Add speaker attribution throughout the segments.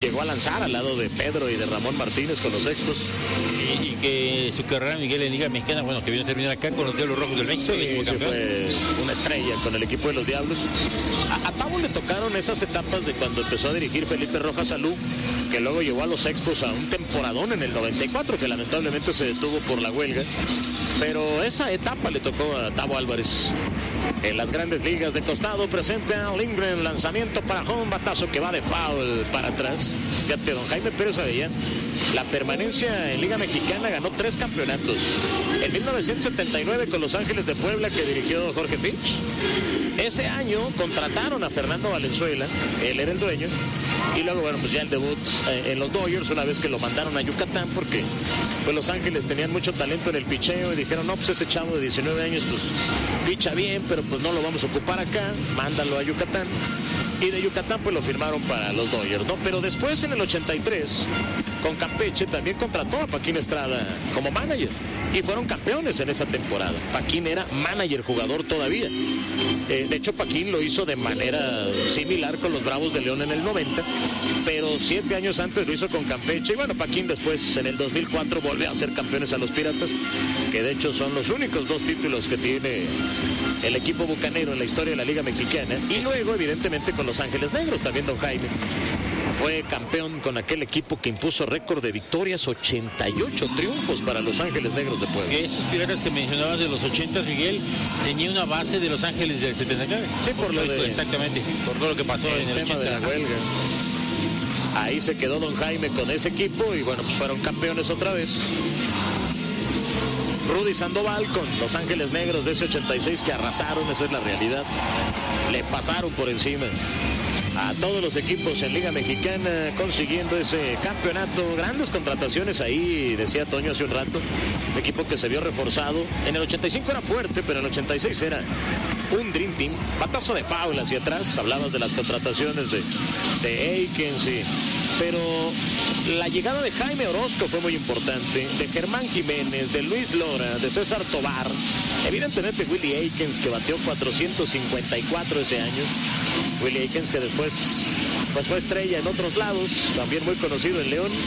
Speaker 1: llegó a lanzar al lado de Pedro y de Ramón Martínez con los Expos.
Speaker 2: Y que su carrera, Miguel, en Liga Mexicana, bueno, que vino a terminar acá con los Diablos Rojos del México.
Speaker 1: Sí, fue una estrella con el equipo de los Diablos. A Tavo le tocaron esas etapas de cuando empezó a dirigir Felipe Rojas Salú, que luego llevó a los Expos a un temporadón en el 94, que lamentablemente se detuvo por la huelga. Pero esa etapa le tocó a Tavo Álvarez. En las grandes ligas de costado presenta a Lindgren, lanzamiento para home, batazo que va de foul para atrás. Fíjate, don Jaime Pérez Avellán, la permanencia en Liga Mexicana, ganó 3 campeonatos. En 1979 con Los Ángeles de Puebla, que dirigió Jorge Finch. Ese año contrataron a Fernando Valenzuela, él era el dueño. Y luego, bueno, pues ya el debut en los Dodgers, una vez que lo mandaron a Yucatán, porque pues Los Ángeles tenían mucho talento en el picheo y dijeron, no, pues ese chavo de 19 años, pues picha bien, pero pues no lo vamos a ocupar acá, mándalo a Yucatán. Y de Yucatán pues lo firmaron para los Dodgers, ¿no? Pero después en el 83, con Campeche, también contrató a Paquín Estrada como manager. Y fueron campeones en esa temporada. Paquín era manager, jugador todavía. De hecho, Paquín lo hizo de manera similar con los Bravos de León en el 90, pero 7 años antes lo hizo con Campeche. Y bueno, Paquín después, en el 2004, volvió a ser campeones a los Piratas, que de hecho son los únicos 2 títulos que tiene el equipo bucanero en la historia de la Liga Mexicana. Y luego, evidentemente, con Los Ángeles Negros, también don Jaime fue campeón con aquel equipo que impuso récord de victorias, 88 triunfos para Los Ángeles Negros de Puebla.
Speaker 2: Esos Piratas que mencionabas de los 80, Miguel, tenía una base de Los Ángeles del 79.
Speaker 1: Sí, por lo de...
Speaker 2: Exactamente, por todo lo que pasó en el
Speaker 1: tema
Speaker 2: 80.
Speaker 1: de la huelga. Ahí se quedó don Jaime con ese equipo y bueno, pues fueron campeones otra vez. Rudy Sandoval con Los Ángeles Negros de ese 86 que arrasaron, esa es la realidad. Le pasaron por encima a todos los equipos en Liga Mexicana, consiguiendo ese campeonato. Grandes contrataciones ahí, decía Toño hace un rato. Un equipo que se vio reforzado. En el 85 era fuerte, pero en el 86 era un Dream Team. Batazo de foul hacia atrás. Hablabas de las contrataciones de Aikens, pero la llegada de Jaime Orozco fue muy importante, de Germán Jiménez, de Luis Lora, de César Tobar, evidentemente Willie Aikens, que bateó 454 ese año. Willie Aikens, que después pues fue estrella en otros lados, también muy conocido en León.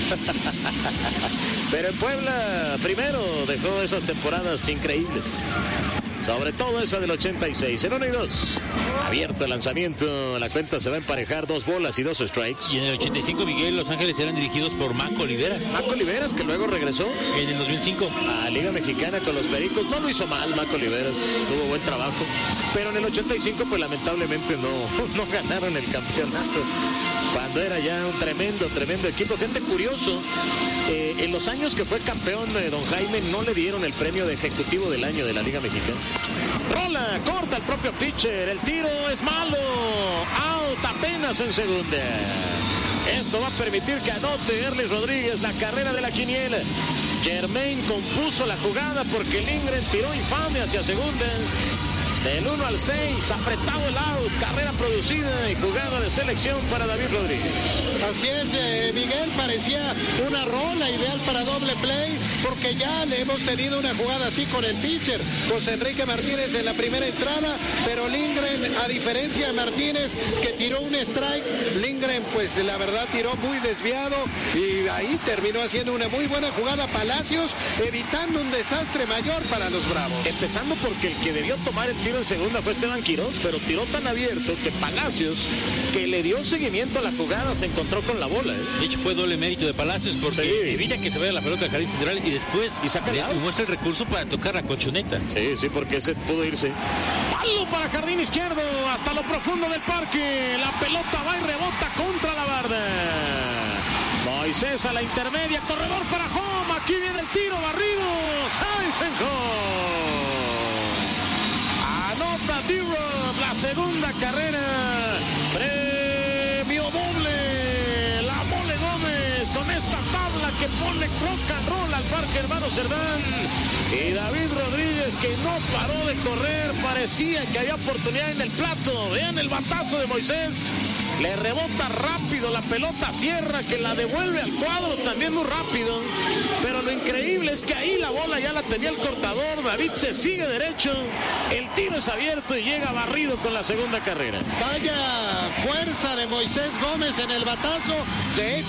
Speaker 1: Pero en Puebla primero dejó esas temporadas increíbles, sobre todo esa del 86, en 1 y 2. Abierto el lanzamiento, la cuenta se va a emparejar, 2 bolas y 2 strikes.
Speaker 2: Y en el 85, Miguel, Los Ángeles eran dirigidos por Maco Oliveras.
Speaker 1: Maco Oliveras, que luego regresó
Speaker 2: en el 2005
Speaker 1: a Liga Mexicana con los Pericos. No lo hizo mal Maco Oliveras, tuvo buen trabajo. Pero en el 85, pues lamentablemente no ganaron el campeonato, cuando era ya un tremendo equipo. Gente curioso, en los años que fue campeón don Jaime, no le dieron el premio de ejecutivo del año de la Liga Mexicana. Rola, corta el propio pitcher, el tiro es malo, out apenas en segunda. Esto va a permitir que anote Erly Rodríguez la carrera de la quiniela. Germain compuso la jugada porque Lindgren tiró infame hacia segunda. Del 1 al 6, apretado el out, carrera producida y jugada de selección para David Rodríguez.
Speaker 3: Así es, Miguel, parecía una rola ideal para doble play, porque ya le hemos tenido una jugada así con el pitcher, José Enrique Martínez en la primera entrada, pero Lindgren, a diferencia de Martínez, que tiró un strike, Lindgren pues la verdad tiró muy desviado y ahí terminó haciendo una muy buena jugada Palacios, evitando un desastre mayor para los Bravos.
Speaker 1: Empezando porque el que debió tomar el tiro en segunda fue Esteban Quirós, pero tiró tan abierto que Palacios, que le dio seguimiento a la jugada, se encontró con la bola.
Speaker 2: De hecho fue doble mérito de Palacios, porque evita que se vaya la pelota al jardín central y después le muestra el recurso para tocar la colchoneta.
Speaker 1: Sí, porque ese pudo irse. Palo para jardín izquierdo, hasta lo profundo del parque. La pelota va y rebota contra la barda. Moisés a la intermedia, corredor para home. Aquí viene el tiro, barrido. Safe and home. Anota D-Rob, la segunda carrera. Premio doble. La Mole Gómez con esta tabla que pone rock and roll al Parque Hermano Cerdán. Y David Rodríguez, que no paró de correr, parecía que había oportunidad en el plato. Vean el batazo de Moisés. Le rebota rápido la pelota, Sierra, que la devuelve al cuadro también muy rápido. Pero lo increíble es que ahí la bola ya la tenía el cortador. David se sigue derecho. El tiro es abierto y llega barrido con la segunda carrera.
Speaker 3: Vaya fuerza de Moisés Gómez en el batazo. De hecho,